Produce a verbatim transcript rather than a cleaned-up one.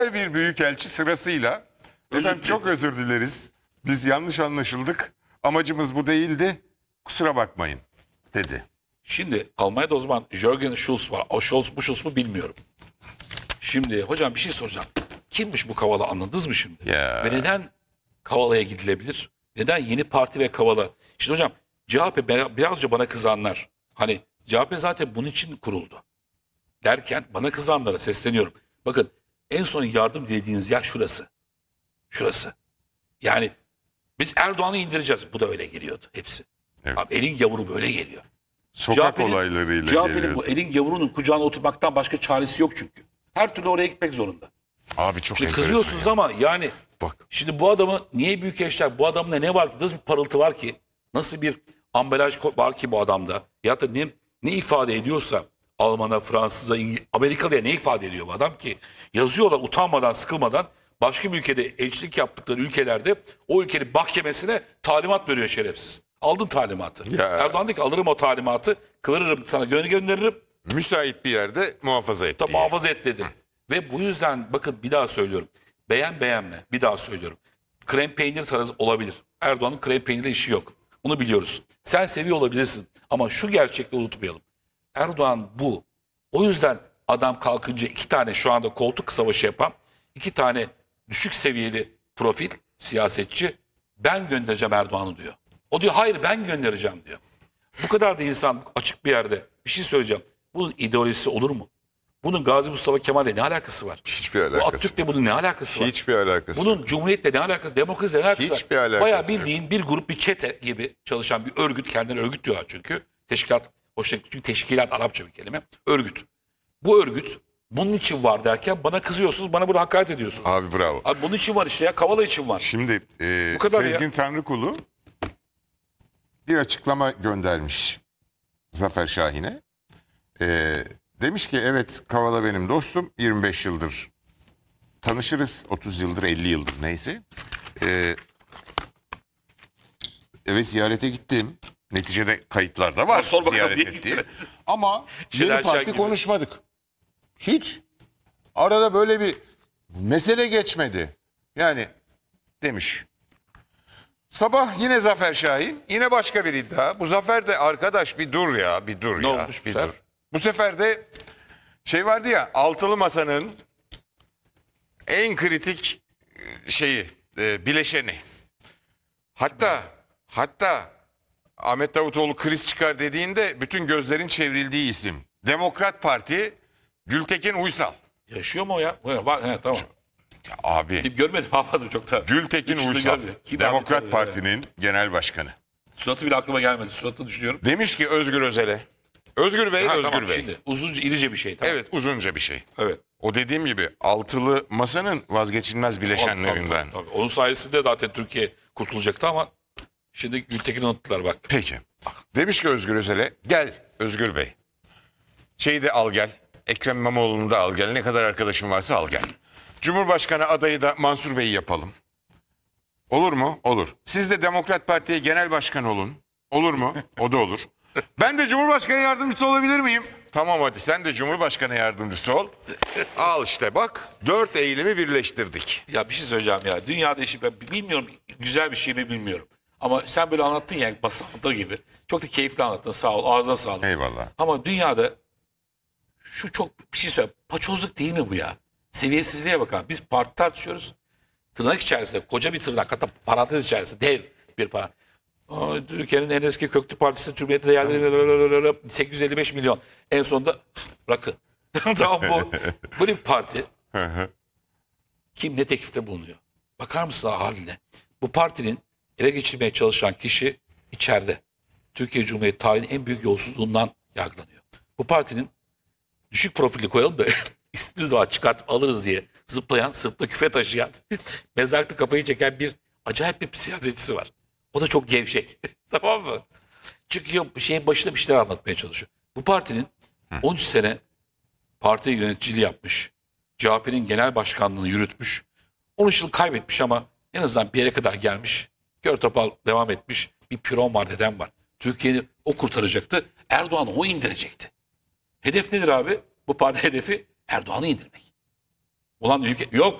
Bir büyükelçi sırasıyla Özür efendim çok dilerim. özür dileriz. Biz yanlış anlaşıldık. Amacımız bu değildi. Kusura bakmayın dedi. Şimdi Almanya'da o zaman Jürgen Schulz var. O Schulz bu Schulz mu bilmiyorum. Şimdi hocam bir şey soracağım. Kimmiş bu Kavala, anladınız mı şimdi? Ya. Ve neden Kavala'ya gidilebilir? Neden Yeni Parti ve Kavala? Şimdi hocam C H P ben- birazca bana kızanlar. Hani C H P zaten bunun için kuruldu. Derken bana kızanlara sesleniyorum. Bakın en son yardım dilediğiniz yer şurası. Şurası. Yani biz Erdoğan'ı indireceğiz. Bu da öyle geliyordu hepsi. Evet. Abi elin yavru böyle geliyor. Sokak C H P'nin olaylarıyla C H P'nin geliyordu. bu elin yavrunun kucağına oturmaktan başka çaresi yok çünkü. Her türlü oraya gitmek zorunda. Abi çok Şimdi enteresan kızıyorsunuz ya. ama yani Bak. şimdi bu adamı niye büyükelçiler, bu adamda ne var ki, nasıl bir parıltı var ki, nasıl bir ambalaj ko- var ki bu adamda, ya da ne, ne ifade ediyorsa Alman'a, Fransız'a, İngiliz, Amerikalı'ya ne ifade ediyor bu adam ki, yazıyorlar utanmadan, sıkılmadan, başka bir ülkede elçilik yaptıkları ülkelerde o ülkenin mahkemesine talimat veriyor şerefsiz. Aldın talimatı. Ya. Erdoğan diyor ki alırım o talimatı, kıvırırım sana, gö- gönderirim, Müsait bir yerde muhafaza et da diye. muhafaza et dedim. Ve bu yüzden bakın bir daha söylüyorum. Beğen beğenme, bir daha söylüyorum. Krem peynir tarzı olabilir. Erdoğan'ın krem peynirle işi yok. Bunu biliyoruz. Sen seviyor olabilirsin ama şu gerçekleri unutmayalım. Erdoğan bu. O yüzden adam kalkınca iki tane şu anda koltuk savaşı yapan iki tane düşük seviyeli profil siyasetçi, ben göndereceğim Erdoğan'ı diyor. O diyor hayır ben göndereceğim diyor. Bu kadar da insan açık bir yerde bir şey söyleyeceğim. Bunun ideolojisi olur mu? Bunun Gazi Mustafa Kemal'le ne alakası var? Hiçbir Bu alakası. Atatürk'le bunun ne alakası var? Hiçbir alakası. Bunun Cumhuriyet'le ne alakası, demokrasiyle ne alakası Hiçbir var? alakası Bayağı yok. bildiğin bir grup, bir çete gibi çalışan bir örgüt, kendileri örgüt diyorlar çünkü. Teşkilat, hoşça çünkü teşkilat Arapça bir kelime. Örgüt. Bu örgüt bunun için var derken bana kızıyorsunuz, bana burada hakaret ediyorsunuz. Abi bravo. Abi bunun için var işte ya, Kavala için var. Şimdi e, Bu kadar ya. Sezgin Tanrıkulu bir açıklama göndermiş Zafer Şahin'e. E, demiş ki evet Kavala benim dostum. yirmi beş yıldır tanışırız. otuz yıldır, elli yıldır neyse. E, evet ziyarete gittim. Neticede kayıtlarda var Ha, sor bakalım ziyaret niye ettiğim. gittin? Ama Şener yeni parti Şen gibi. konuşmadık. Hiç. Arada böyle bir mesele geçmedi. Yani demiş. Sabah yine Zafer Şahin, yine başka bir iddia. Bu Zafer de arkadaş bir dur ya, bir dur Ne ya. olmuş bu bir sefer? dur. Bu sefer de şey vardı ya, altılı masanın en kritik e, şeyi, e, bileşeni. Hatta, hatta Ahmet Davutoğlu kriz çıkar dediğinde bütün gözlerin çevrildiği isim. Demokrat Parti, Gültekin Uysal. Yaşıyor mu o ya? Var, var he, tamam. Ya abi, Görmedim, yapmadım çok da. Gültekin Hiç şunu Uysal, görmüyor. Kim Demokrat abi? Parti'nin genel başkanı. Suratı bile aklıma gelmedi. Suratını düşünüyorum. Demiş ki Özgür Özel'e. Özgür Bey, Ha, Özgür tamam, Bey. Şimdi uzunca irice bir şey. Tamam. Evet, uzunca bir şey. Evet. O dediğim gibi altılı masanın vazgeçilmez bileşenlerinden. Tabii, tabii, tabii. Onun sayesinde zaten Türkiye kurtulacaktı ama şimdi Gültekin'i unuttular bak. Peki. Demiş ki Özgür Özel'e gel Özgür Bey. Şeyi de al gel. Ekrem İmamoğlu'nu da al gel. Ne kadar arkadaşın varsa al gel. Cumhurbaşkanı adayı da Mansur Bey'i yapalım. Olur mu? Olur. Siz de Demokrat Parti'ye genel başkan olun. Olur mu? O da olur. Ben de Cumhurbaşkanı yardımcısı olabilir miyim? Tamam hadi sen de Cumhurbaşkanı yardımcısı ol. Al işte bak. Dört eylemi birleştirdik. Ya bir şey söyleyeceğim ya. Dünyada işi ben bilmiyorum, güzel bir şey mi bilmiyorum. Ama sen böyle anlattın ya basantı gibi. Çok da keyifli anlattın, sağ ol, ağzına sağlık. Eyvallah. Ama dünyada şu çok bir şey söyle. Paçozluk değil mi bu ya? Seviyesizliğe bak abi. Biz parti tartışıyoruz. Tırnak içerisinde, koca bir tırnak, hatta parantez içerisinde dev bir para. Aa, Türkiye'nin en eski köklü partisi Cumhuriyet değerleri sekiz yüz elli beş milyon. En sonunda rakı. Tamam bu. Böyle bir parti kim ne teklifte bulunuyor? Bakar mısın haline? Bu partinin ele geçirmeye çalışan kişi içeride. Türkiye Cumhuriyeti tarihinin en büyük yolsuzluğundan yargılanıyor. Bu partinin düşük profilli koyalım da istediğimiz zaman çıkartıp alırız diye zıplayan, sırtla küfe taşıyan, mezarlıkta kafayı çeken bir acayip bir siyasetçisi var. O da çok gevşek. Tamam mı? Çıkıyor şeyin başında bir şeyler anlatmaya çalışıyor. Bu partinin on üç sene parti yöneticiliği yapmış. C H P'nin genel başkanlığını yürütmüş. on üç yıl kaybetmiş ama en azından bir yere kadar gelmiş. Kör topal devam etmiş. Bir püron var, dedem var. Türkiye'yi o kurtaracaktı. Erdoğan'ı o indirecekti. Hedef nedir abi? Bu parti hedefi Erdoğan'ı indirmek. Ulan ülke yok.